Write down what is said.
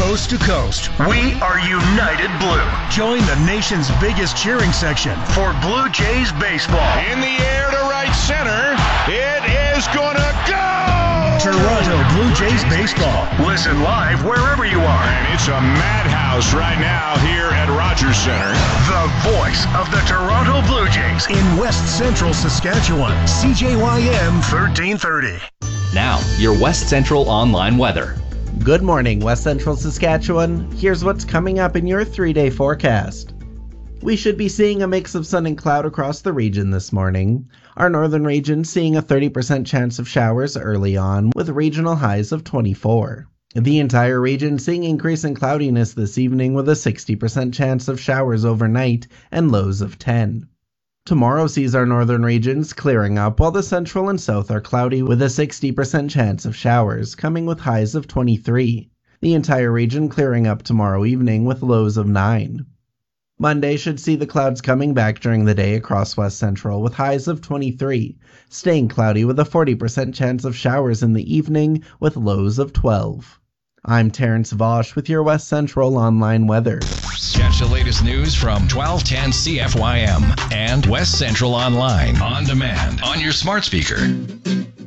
coast to coast, we are United Blue. Join the nation's biggest cheering section for Blue Jays baseball. In the air to right center. It is gonna go! Toronto Blue Jays baseball. Listen live wherever you are. And it's a madhouse right now here at Rogers Center. The voice of the Toronto Blue Jays in West Central Saskatchewan. CJYM 1330. Now, your West Central online weather. Good morning, West Central Saskatchewan. Here's what's coming up in your 3-day forecast. We should be seeing a mix of sun and cloud across the region this morning. Our northern region seeing a 30% chance of showers early on, with regional highs of 24. The entire region seeing increase in cloudiness this evening with a 60% chance of showers overnight and lows of 10. Tomorrow sees our northern regions clearing up while the central and south are cloudy with a 60% chance of showers, coming with highs of 23. The entire region clearing up tomorrow evening with lows of 9. Monday should see the clouds coming back during the day across West Central with highs of 23, staying cloudy with a 40% chance of showers in the evening with lows of 12. I'm Terrence Vosch with your West Central online weather. Catch the latest news from 1210 CFYM and West Central Online on demand on your smart speaker.